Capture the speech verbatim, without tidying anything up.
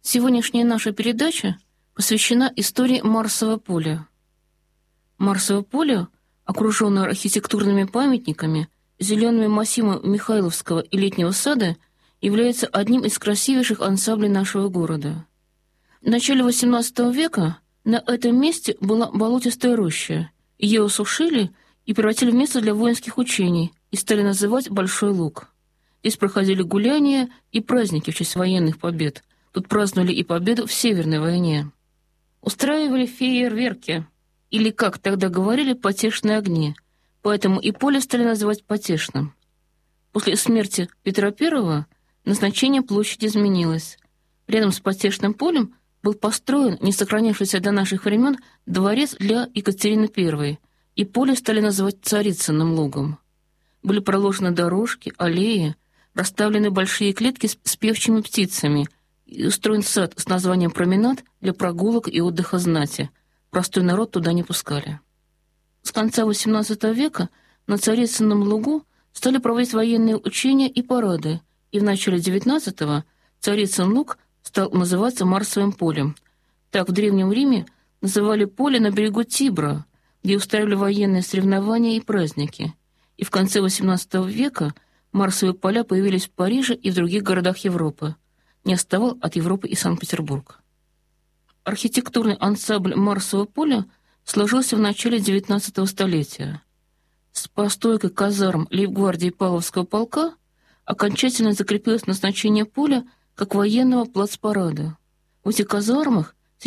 Сегодняшняя наша передача посвящена истории Марсового поля. Марсовое поле, окруженное архитектурными памятниками, зелеными массивами Михайловского и Летнего сада, является одним из красивейших ансамблей нашего города. В начале восемнадцатого века на этом месте была болотистая роща. Ее осушили и превратили в место для воинских учений и стали называть Большой Луг. Здесь проходили гуляния и праздники в честь военных побед. Тут праздновали и победу в Северной войне. Устраивали фейерверки, или, как тогда говорили, потешные огни, поэтому и поле стали называть Потешным. После смерти Петра Первого назначение площади изменилось. Рядом с Потешным полем был построен, не сохранившийся до наших времен, дворец для Екатерины Первой, и поле стали называть Царицыным лугом. Были проложены дорожки, аллеи, расставлены большие клетки с, с певчими птицами, и устроен сад с названием «Променад» для прогулок и отдыха знати. Простой народ туда не пускали. С конца восемнадцатого века на Царицыном лугу стали проводить военные учения и парады, и в начале девятнадцатого Царицын луг стал называться Марсовым полем. Так в Древнем Риме называли поле на берегу Тибра, где устраивали военные соревнования и праздники. И в конце восемнадцатого века Марсовые поля появились в Париже и в других городах Европы. Не отставал от Европы и Санкт-Петербург. Архитектурный ансамбль Марсового поля сложился в начале девятнадцатого столетия. С постройкой казарм лейб-гвардии Павловского полка окончательно закрепилось назначение поля как военного плацпарада. В этих казармах